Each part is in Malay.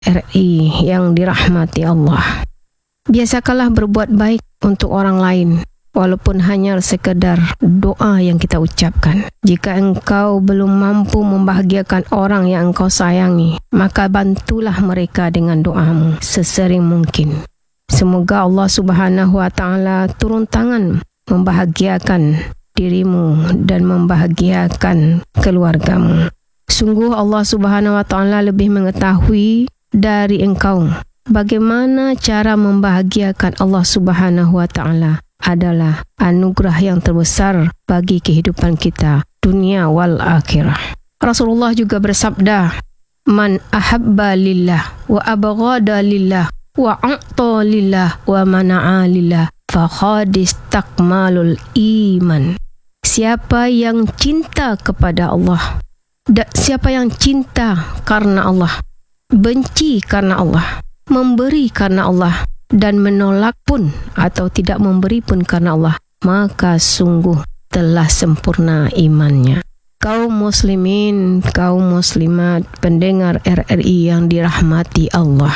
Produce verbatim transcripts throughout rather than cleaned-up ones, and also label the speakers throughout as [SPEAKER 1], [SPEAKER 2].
[SPEAKER 1] R I yang dirahmati Allah. Biasakanlah berbuat baik untuk orang lain, walaupun hanya sekedar doa yang kita ucapkan. Jika engkau belum mampu membahagiakan orang yang engkau sayangi, maka bantulah mereka dengan doamu sesering mungkin. Semoga Allah Subhanahu wa Ta'ala turun tangan membahagiakan dirimu dan membahagiakan keluargamu. Sungguh Allah Subhanahu wa Ta'ala lebih mengetahui dari engkau. Bagaimana cara membahagiakan Allah Subhanahu wa Ta'ala adalah anugerah yang terbesar bagi kehidupan kita dunia wal akhirah. Rasulullah juga bersabda, "Man ahabba lillah wa abghada lillah wa a'ta lillah wa mana'a lillah faqad istakmalul iman." Siapa yang cinta kepada Allah, da, siapa yang cinta karena Allah, benci karena Allah, memberi karena Allah, dan menolak pun atau tidak memberi pun karena Allah, maka sungguh telah sempurna imannya. Kaum muslimin, kaum muslimat, pendengar R R I yang dirahmati Allah,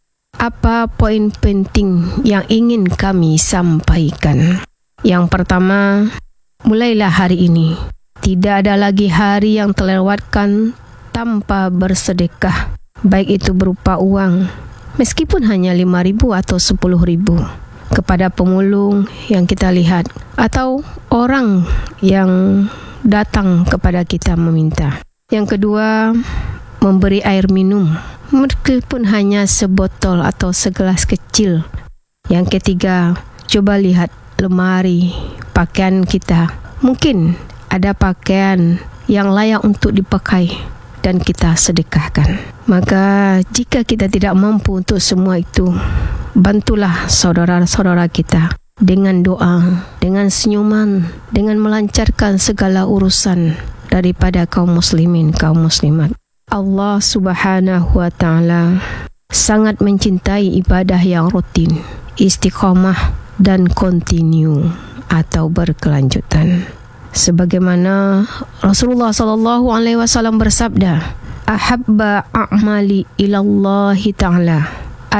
[SPEAKER 1] apa poin penting yang ingin kami sampaikan? Yang pertama, mulailah hari ini. Tidak ada lagi hari yang terlewatkan tanpa bersedekah, baik itu berupa uang, meskipun hanya lima ribu atau sepuluh ribu, kepada pemulung yang kita lihat, atau orang yang datang kepada kita meminta. Yang kedua, memberi air minum, meskipun hanya sebotol atau segelas kecil. Yang ketiga, coba lihat lemari pakaian kita. Mungkin ada pakaian yang layak untuk dipakai dan kita sedekahkan. Maka jika kita tidak mampu untuk semua itu, bantulah saudara-saudara kita dengan doa, dengan senyuman, dengan melancarkan segala urusan daripada kaum muslimin, kaum muslimat. Allah Subhanahu wa Ta'ala sangat mencintai ibadah yang rutin, istiqamah dan kontinu atau berkelanjutan. Sebagaimana Rasulullah sallallahu alaihi wasallam bersabda, "Ahabba a'mali ilallahi ta'ala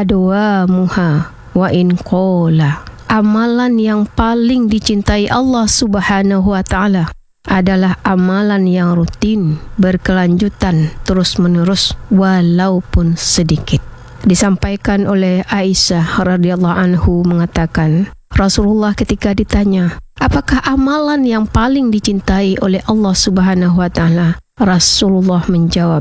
[SPEAKER 1] adwamuha wa in qala." Amalan yang paling dicintai Allah Subhanahu wa Ta'ala adalah amalan yang rutin, berkelanjutan, terus-menerus, walaupun sedikit. Disampaikan oleh Aisyah radhiyallahu anhu mengatakan, Rasulullah ketika ditanya, apakah amalan yang paling dicintai oleh Allah Subhanahu wa Ta'ala? Rasulullah menjawab,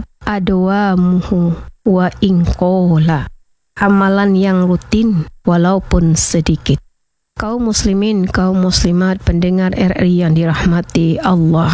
[SPEAKER 1] adwamuhu wa in qala. Amalan yang rutin walaupun sedikit. Kaum muslimin, kaum muslimat, pendengar R R I yang dirahmati Allah,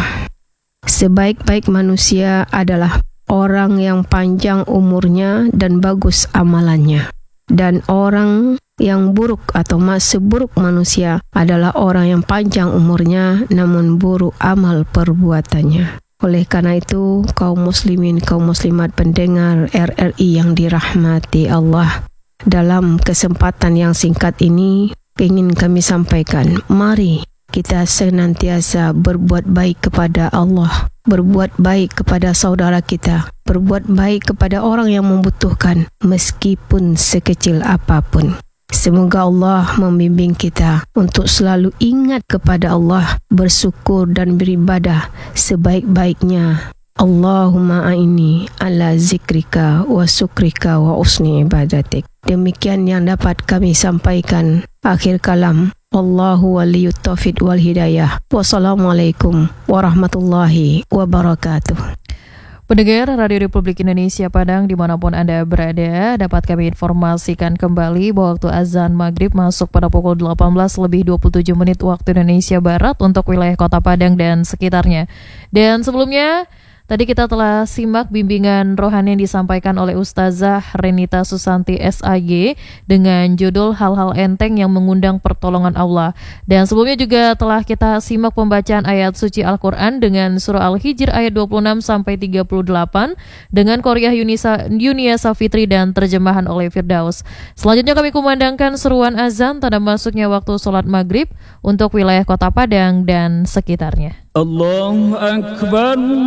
[SPEAKER 1] sebaik-baik manusia adalah orang yang panjang umurnya dan bagus amalannya. Dan orang yang buruk atau seburuk manusia adalah orang yang panjang umurnya namun buruk amal perbuatannya. Oleh karena itu, kaum muslimin, kaum muslimat, pendengar R R I yang dirahmati Allah, dalam kesempatan yang singkat ini ingin kami sampaikan, mari kita senantiasa berbuat baik kepada Allah, berbuat baik kepada saudara kita, berbuat baik kepada orang yang membutuhkan, meskipun sekecil apapun. Semoga Allah membimbing kita untuk selalu ingat kepada Allah, bersyukur dan beribadah sebaik-baiknya. Allahumma a'inni ala zikrika wa syukrika wa usni ibadatik. Demikian yang dapat kami sampaikan. Akhir kalam, Wallahu waliyut taufiq wal hidayah. Wassalamualaikum warahmatullahi wabarakatuh.
[SPEAKER 2] Pendengar Radio Republik Indonesia Padang dimanapun Anda berada, dapat kami informasikan kembali bahwa waktu azan maghrib masuk pada pukul delapan belas lebih dua puluh tujuh menit waktu Indonesia Barat untuk wilayah Kota Padang dan sekitarnya. Dan sebelumnya, tadi kita telah simak bimbingan rohani yang disampaikan oleh Ustazah Renita Susanti S A G dengan judul Hal-hal enteng yang mengundang pertolongan Allah. Dan sebelumnya juga telah kita simak pembacaan ayat suci Al-Quran dengan surah Al-Hijr ayat dua puluh enam sampai tiga puluh delapan dengan Korea Yunisa, Yunia Safitri dan terjemahan oleh Firdaus. Selanjutnya kami kumandangkan seruan azan tanda masuknya waktu sholat maghrib untuk wilayah Kota Padang dan sekitarnya.
[SPEAKER 3] Allahu Akbar.